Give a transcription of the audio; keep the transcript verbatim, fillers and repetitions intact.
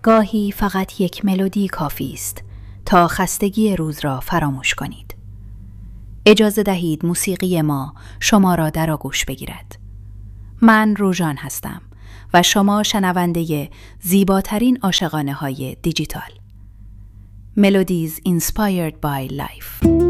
گاهی فقط یک ملودی کافی است تا خستگی روز را فراموش کنید. اجازه دهید موسیقی ما شما را در آغوش بگیرد. من روژان هستم و شما شنونده زیباترین عاشقانه های دیجیتال. Melodies inspired by life.